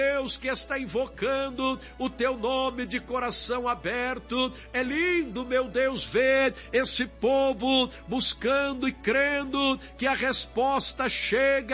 Deus que está invocando o teu nome de coração aberto. É lindo, meu Deus, ver esse povo buscando e crendo que a resposta chega